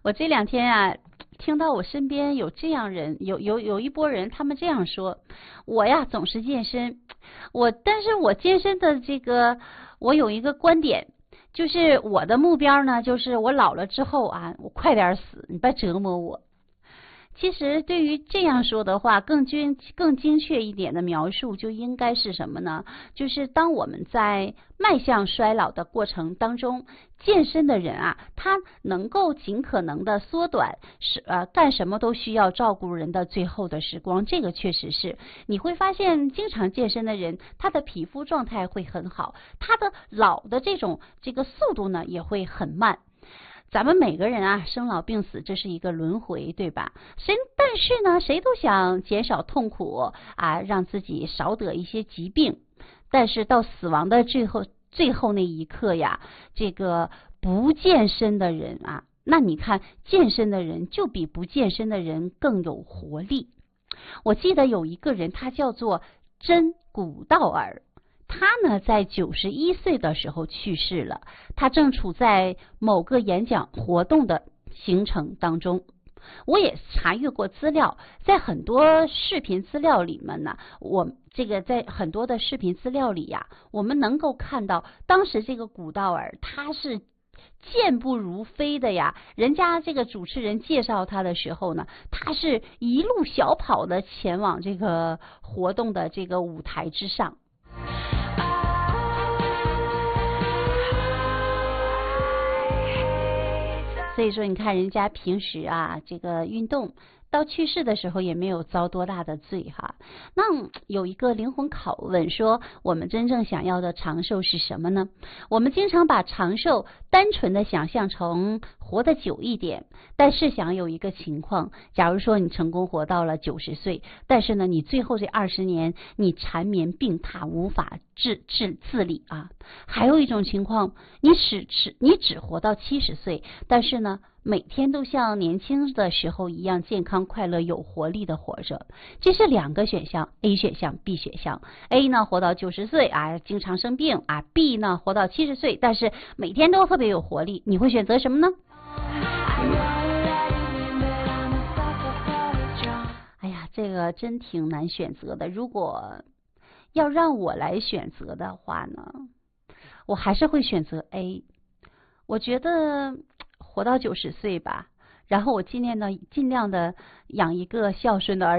我这两天啊，听到我身边有这样人，有一波人，他们这样说，我呀总是健身，但是我健身的我有一个观点，就是我的目标呢，就是我老了之后啊，我快点死，你别折磨我。其实对于这样说的话，更精确一点的描述就应该是什么呢？就是当我们在迈向衰老的过程当中，健身的人啊，他能够尽可能的缩短干什么都需要照顾人的最后的时光。这个确实是你会发现，经常健身的人，他的皮肤状态会很好，他的老的这个速度呢也会很慢。咱们每个人啊，生老病死，这是一个轮回，对吧？但是呢，谁都想减少痛苦啊，让自己少得一些疾病。但是到死亡的最后那一刻呀，这个不健身的人啊，那你看健身的人就比不健身的人更有活力。我记得有一个人，他叫做真古道尔。他呢，在91岁的时候去世了。他正处在某个演讲活动的行程当中。我也查阅过资料，在很多视频资料里面呢，在很多的视频资料里呀，我们能够看到，当时这个古道尔他是健步如飞的呀。人家这个主持人介绍他的时候呢，他是一路小跑的前往这个活动的这个舞台之上。所以说你看人家平时啊这个运动，到去世的时候也没有遭多大的罪哈。那有一个灵魂拷问说，我们真正想要的长寿是什么呢？我们经常把长寿单纯的想象成活得久一点，但是想有一个情况，假如说你成功活到了90岁，但是呢你最后这20年你缠绵病榻无法自理啊。还有一种情况，你只活到70岁，但是呢每天都像年轻的时候一样健康快乐有活力的活着。这是两个选项， A 选项 B 选项。 A 呢活到90岁啊，经常生病啊， B 呢活到70岁，但是每天都特别有活力。你会选择什么呢？哎呀，这个真挺难选择的。如果要让我来选择的话呢，我还是会选择 A。 我觉得活到90岁吧，然后我尽量的养一个孝顺的儿子。